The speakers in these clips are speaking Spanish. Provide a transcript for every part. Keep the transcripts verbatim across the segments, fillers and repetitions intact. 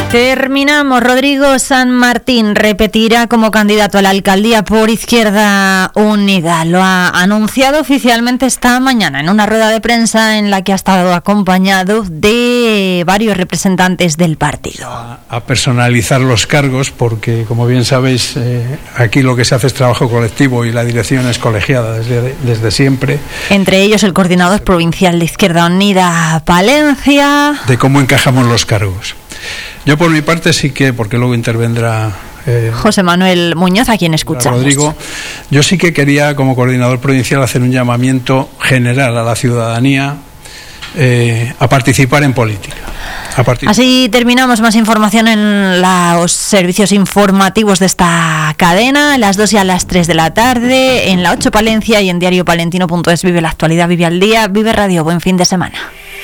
Terminamos. Rodrigo San Martín repetirá como candidato a la alcaldía por Izquierda Unida. Lo ha anunciado oficialmente esta mañana en una rueda de prensa en la que ha estado acompañado de varios representantes del partido. A, a personalizar los cargos porque, como bien sabéis, eh, aquí lo que se hace es trabajo colectivo y la dirección es colegiada desde, desde siempre. Entre ellos el coordinador provincial de Izquierda Unida, Palencia. De cómo encajamos los cargos. Yo por mi parte sí que, porque luego intervendrá eh, José Manuel Muñoz, a quien escuchamos. Rodrigo, yo sí que quería como coordinador provincial hacer un llamamiento general a la ciudadanía eh, a participar en política. A partir... Así terminamos. Más información en los servicios informativos de esta cadena, a las dos y a las tres de la tarde, en la ocho Palencia y en diario palentino punto es. Vive la actualidad, vive al día, vive radio. Buen fin de semana.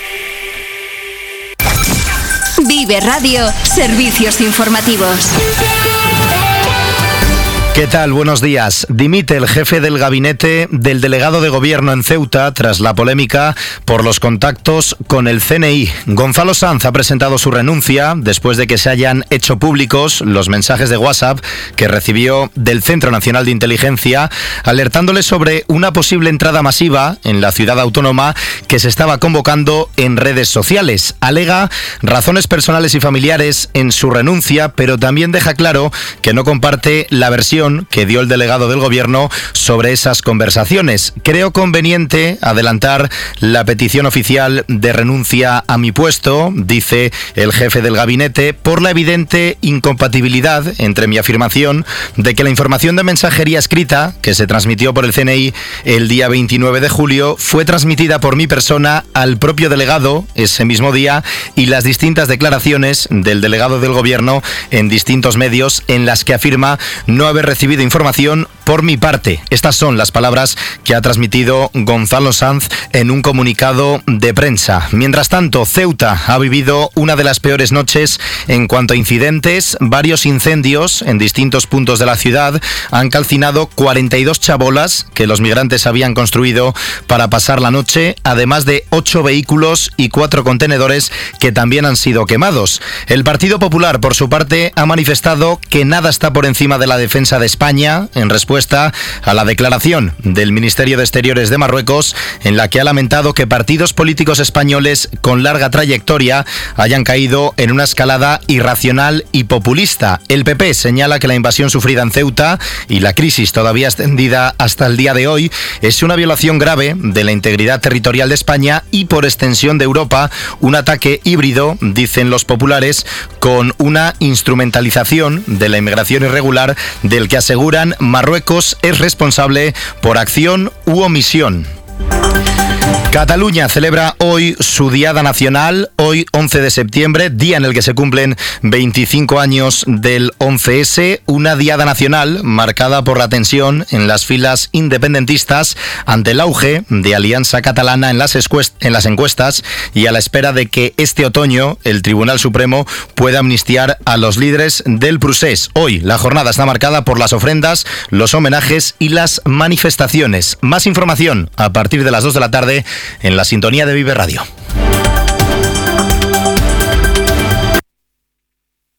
Vive Radio, servicios informativos. ¿Qué tal? Buenos días. Dimite el jefe del gabinete del delegado de gobierno en Ceuta tras la polémica por los contactos con el C N I. Gonzalo Sanz ha presentado su renuncia después de que se hayan hecho públicos los mensajes de WhatsApp que recibió del Centro Nacional de Inteligencia, alertándole sobre una posible entrada masiva en la ciudad autónoma que se estaba convocando en redes sociales. Alega razones personales y familiares en su renuncia, pero también deja claro que no comparte la versión que dio el delegado del gobierno sobre esas conversaciones. Creo conveniente adelantar la petición oficial de renuncia a mi puesto, dice el jefe del gabinete, por la evidente incompatibilidad entre mi afirmación de que la información de mensajería escrita que se transmitió por el C N I el día veintinueve de julio fue transmitida por mi persona al propio delegado ese mismo día y las distintas declaraciones del delegado del gobierno en distintos medios en las que afirma no haber recibido información por mi parte. Estas son las palabras que ha transmitido Gonzalo Sanz en un comunicado de prensa. Mientras tanto, Ceuta ha vivido una de las peores noches en cuanto a incidentes. Varios incendios en distintos puntos de la ciudad han calcinado cuarenta y dos chabolas que los migrantes habían construido para pasar la noche, además de ocho vehículos y cuatro contenedores que también han sido quemados. El Partido Popular, por su parte, ha manifestado que nada está por encima de la defensa de España en respuesta a la declaración del Ministerio de Exteriores de Marruecos, en la que ha lamentado que partidos políticos españoles con larga trayectoria hayan caído en una escalada irracional y populista. El P P señala que la invasión sufrida en Ceuta y la crisis todavía extendida hasta el día de hoy es una violación grave de la integridad territorial de España y, por extensión, de Europa, un ataque híbrido, dicen los populares, con una instrumentalización de la inmigración irregular del que aseguran Marruecos es responsable por acción u omisión. Cataluña celebra hoy su Diada Nacional, hoy once de septiembre, día en el que se cumplen veinticinco años del once ese, una Diada Nacional marcada por la tensión en las filas independentistas ante el auge de Alianza Catalana en las, en las encuestas y a la espera de que este otoño el Tribunal Supremo pueda amnistiar a los líderes del procés. Hoy la jornada está marcada por las ofrendas, los homenajes y las manifestaciones. Más información a partir de las dos de la tarde en la sintonía de Vive Radio.